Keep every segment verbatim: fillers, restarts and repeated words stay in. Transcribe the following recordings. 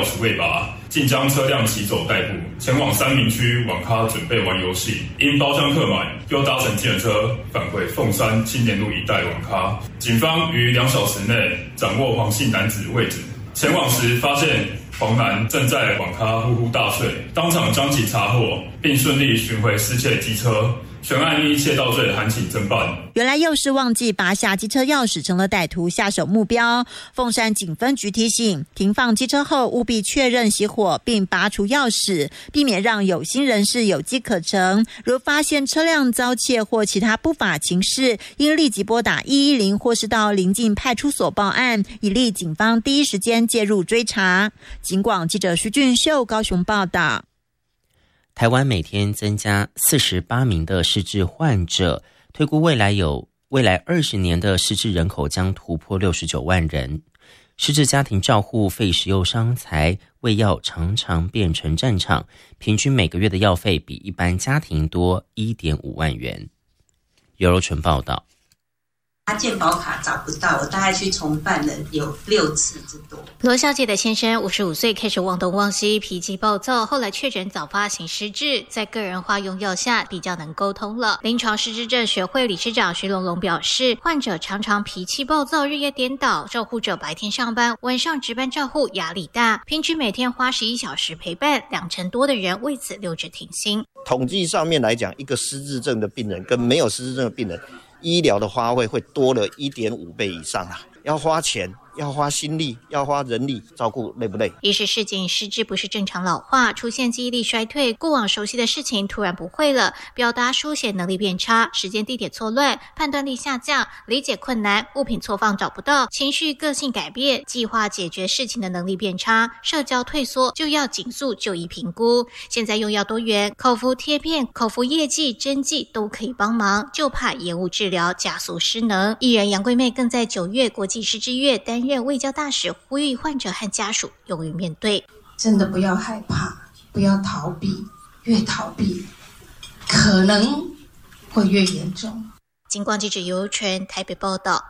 匙未拔，竟将车辆骑走代步，前往三民区网咖准备玩游戏。因包厢客满，又搭乘计程车返回凤山青年路一带网咖。警方于两小时内掌握黄姓男子位置，前往时发现黄男正在网咖呼呼大睡，当场将其查获，并顺利寻回失窃机车。全案依窃盗罪函请侦办。 原来又是忘记拔下机车钥匙成了歹徒下手目标。凤山警分局提醒，停放机车后务必确认熄火并拔除钥匙，避免让有心人士有机可乘。如发现车辆遭窃或其他不法情事，应立即拨打一一零或是到邻近派出所报案，以利警方第一时间介入追查。警广记者徐俊秀高雄报道。 台湾每天增加四十八名的失智患者，推估未来有未来二十年的失智人口将突破六十九万人。失智家庭照护费时又伤财，喂药常常变成战场，平均每个月的药费比一般家庭多 一点五万元。尤柔纯报道。 他健保卡找不到，我大概去重办了有六次之多。 罗小姐的先生五十五岁开始忘东忘西，脾气暴躁，后来确诊早发型失智，在个人化用药下比较能沟通了。临床失智症学会理事长徐龙龙表示，患者常常脾气暴躁，日夜颠倒，照护者白天上班，晚上值班照护，压力大，平均每天花十一小时陪伴，两成多的人为此六指停薪。 统计上面来讲，一个失智症的病人跟没有失智症的病人，医疗的花费会多了 一点五倍以上啊！要花钱，要花心力，要花人力，照顾累不累？ 医师示警，失智不是正常老化，出现记忆力衰退，过往熟悉的事情突然不会了，表达书写能力变差，时间地点错乱，判断力下降，理解困难，物品错放找不到，情绪个性改变，计划解决事情的能力变差，社交退缩，就要紧速就医评估。现在用药多元，口服贴片、口服液剂、针剂都可以帮忙，就怕延误治疗，加速失能。艺人杨贵妹更在九月国际失智月担任卫教大使，呼吁患者和家属勇于面对。 真的不要害怕，不要逃避，越逃避可能会越严重。 警广记者尤纯台北报道。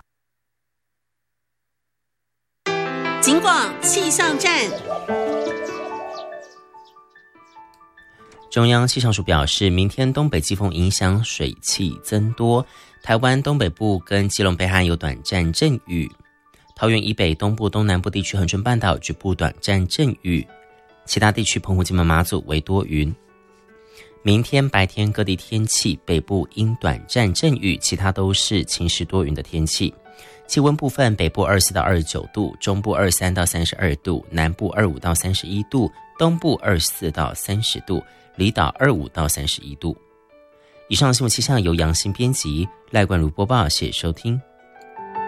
警广气象站。 中央气象署表示，明天东北季风影响水汽增多，台湾东北部跟基隆北海岸有短暂阵雨，桃园以北、东部、东南部地区、恒春半岛局部短暂阵雨，其他地区澎湖、金门、马祖为多云。明天白天各地天气，北部因短暂阵雨，其他都是晴时多云的天气。气温部分，北部二十四到二十九度，中部二十三到三十二度，南部二十五到三十一度，东部二十四到三十度，离岛二十五到三十一度。以上新闻气象由杨新编辑，赖冠如播报，谢谢收听。